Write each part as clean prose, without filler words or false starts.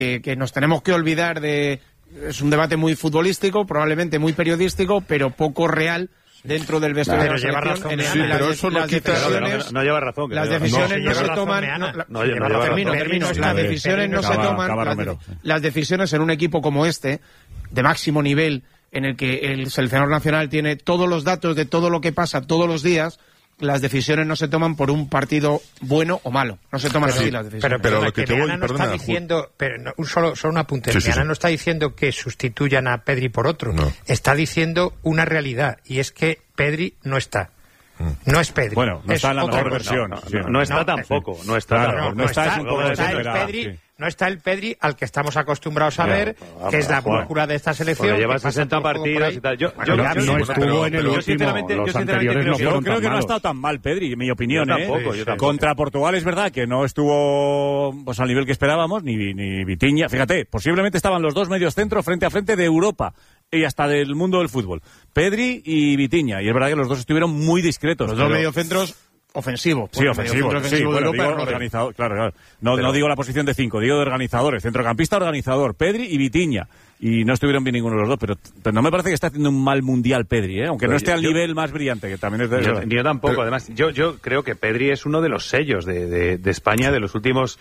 que nos tenemos que olvidar de... Es un debate muy futbolístico, probablemente muy periodístico, pero poco real dentro del vestuario de la selección. No lleva razón. Las decisiones no se toman... Termino. Las decisiones no se toman... Las decisiones en un equipo como este, de máximo nivel, en el que el seleccionador nacional tiene todos los datos de todo lo que pasa todos los días, las decisiones no se toman por un partido bueno o malo. No se toman así las decisiones. Pero lo que te voy... no está diciendo... solo un apunte. Meana no está diciendo que sustituyan a Pedri por otro. No. Está diciendo una realidad, y es que Pedri no está. No es Pedri. Bueno, no está en la mejor versión. No está tampoco. No está el Pedri al que estamos acostumbrados a ver, que es la brújula de esta selección. Lleva 60 partidos y tal. No estuvo en el último. Los anteriores no fueron tan malos. Yo creo que no ha estado tan mal Pedri, en mi opinión. Yo tampoco. Contra Portugal es verdad que no estuvo pues al nivel que esperábamos, ni Vitinha. Fíjate, posiblemente estaban los dos mediocentros frente a frente de Europa y hasta del mundo del fútbol. Pedri y Vitinha. Y es verdad que los dos estuvieron muy discretos. Los dos mediocentros ofensivos. Sí, ofensivos. Sí, bueno, digo organizador, claro. No digo la posición de 5, digo de organizadores. Centrocampista, organizador. Pedri y Vitinha. Y no estuvieron bien ninguno de los dos, pero no me parece que esté haciendo un mal mundial Pedri, aunque no esté al nivel más brillante, que también es de eso. Yo tampoco, además. Yo creo que Pedri es uno de los sellos de España de los últimos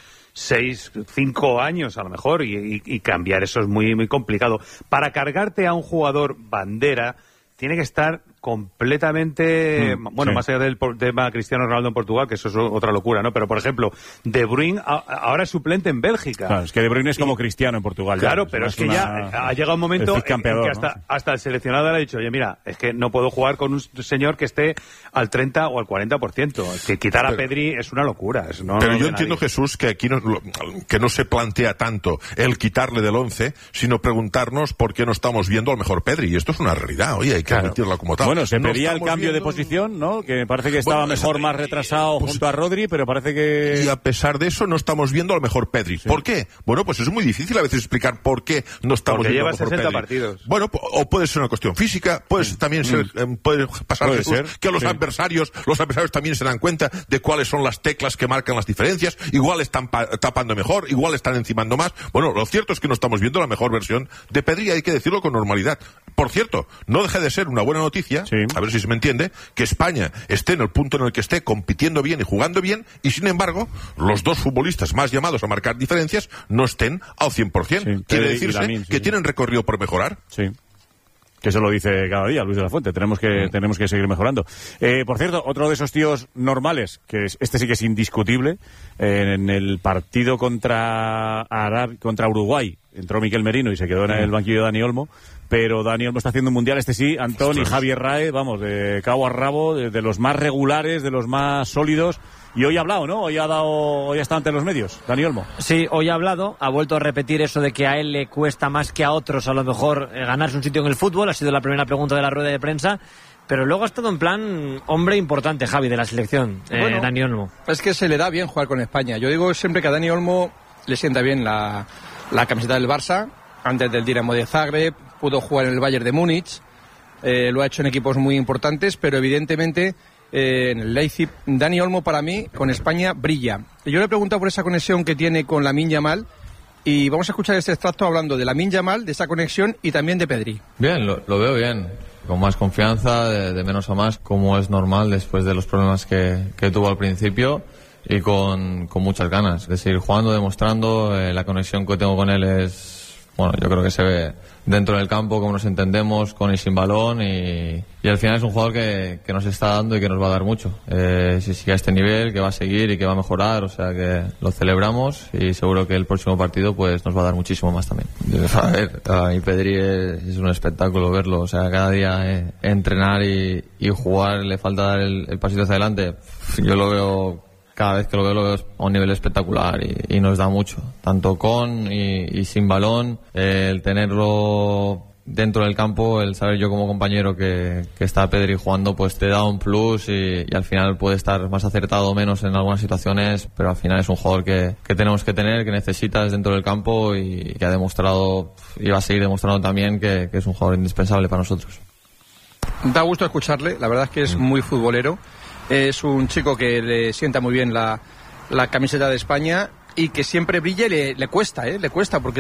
5 años, a lo mejor, y cambiar eso es muy, muy complicado. Para cargarte a un jugador bandera, tiene que estar completamente... más allá del tema Cristiano Ronaldo en Portugal, que eso es otra locura, ¿no? Pero, por ejemplo, De Bruyne ahora es suplente en Bélgica. Claro, es que De Bruyne es como Cristiano en Portugal. Claro, pero es que ya ha llegado un momento en que hasta el seleccionador le ha dicho, oye, mira, es que no puedo jugar con un señor que esté al 30 o al 40%. Que quitar a Pedri es una locura. Pero yo entiendo, Jesús, que aquí que no se plantea tanto el quitarle del 11, sino preguntarnos por qué no estamos viendo al mejor Pedri. Y esto es una realidad, oye, hay que admitirla como tal. Bueno, se pedía el cambio de posición, ¿no? Que parece que estaba mejor, más retrasado junto a Rodri, pero parece que... Y a pesar de eso no estamos viendo al mejor Pedri. Sí. ¿Por qué? Bueno, pues es muy difícil a veces explicar por qué no estamos viendo al mejor Pedri. Porque lleva 60 partidos. Bueno, o puede ser una cuestión física, puede también ser, puede pasar, Jesús, que los adversarios también se dan cuenta de cuáles son las teclas que marcan las diferencias, igual están tapando mejor, igual están encimando más. Bueno, lo cierto es que no estamos viendo la mejor versión de Pedri, hay que decirlo con normalidad. Por cierto, no deja de ser una buena noticia, a ver si se me entiende, que España esté en el punto en el que esté, compitiendo bien y jugando bien, y sin embargo, los dos futbolistas más llamados a marcar diferencias no estén al 100%. Sí, quiere decirse que tienen recorrido por mejorar. Sí. Que eso lo dice cada día Luis de la Fuente. Tenemos que seguir mejorando. Por cierto, otro de esos tíos normales, que este sí que es indiscutible, en el partido contra Uruguay, entró Miquel Merino y se quedó en el banquillo de Dani Olmo, pero Dani Olmo está haciendo un mundial, este sí, Antón y Javier Rae, vamos, de cabo a rabo, de los más regulares, de los más sólidos. Y hoy ha hablado, ¿no? Hoy ha estado ante los medios, Dani Olmo. Sí, hoy ha hablado, ha vuelto a repetir eso de que a él le cuesta más que a otros a lo mejor ganarse un sitio en el fútbol, ha sido la primera pregunta de la rueda de prensa, pero luego ha estado en plan hombre importante, Javi, de la selección, Dani Olmo. Es que se le da bien jugar con España. Yo digo siempre que a Dani Olmo le sienta bien la camiseta del Barça, antes del Dinamo de Zagreb, pudo jugar en el Bayern de Múnich, lo ha hecho en equipos muy importantes, pero evidentemente... en el Leipzig, Dani Olmo para mí con España brilla. Yo le he preguntado por esa conexión que tiene con Lamine Yamal y vamos a escuchar este extracto hablando de Lamine Yamal, de esa conexión y también de Pedri. Bien, lo veo bien, con más confianza, de menos a más, como es normal después de los problemas que tuvo al principio, y con muchas ganas de seguir jugando, demostrando. La conexión que tengo con él es, bueno, yo creo que se ve dentro del campo, cómo nos entendemos con y sin balón, y al final es un jugador que nos está dando y que nos va a dar mucho. Si sigue a este nivel, que va a seguir y que va a mejorar, o sea que lo celebramos y seguro que el próximo partido pues nos va a dar muchísimo más también. A ver, a mí Pedri es un espectáculo verlo, o sea, cada día entrenar y jugar, le falta dar el pasito hacia adelante. Yo lo veo... Cada vez que lo veo a un nivel espectacular y nos da mucho, tanto con y sin balón. El tenerlo dentro del campo, el saber yo como compañero que está Pedri jugando, pues te da un plus y al final puede estar más acertado o menos en algunas situaciones, pero al final es un jugador que tenemos que tener, que necesitas dentro del campo y que ha demostrado y va a seguir demostrando también que es un jugador indispensable para nosotros. Da gusto escucharle, la verdad es que es muy futbolero. Es un chico que le sienta muy bien la camiseta de España. y que siempre brille le cuesta porque